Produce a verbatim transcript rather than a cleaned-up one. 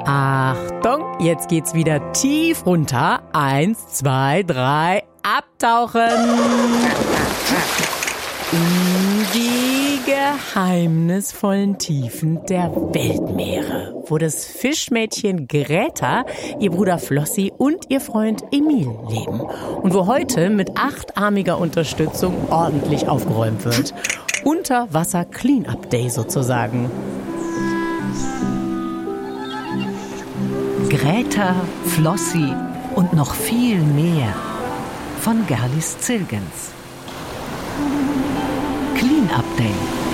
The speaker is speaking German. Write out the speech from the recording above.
Achtung, jetzt geht's wieder tief runter. Eins, zwei, drei, abtauchen. In die geheimnisvollen Tiefen der Weltmeere, wo das Fischmädchen Greta, ihr Bruder Flossi und ihr Freund Emil leben. Und wo heute mit achtarmiger Unterstützung ordentlich aufgeräumt wird. Unterwasser Clean-Up Day sozusagen. Greta, Flossi und noch viel mehr von Gerlis Zilgens. Clean-Up Day.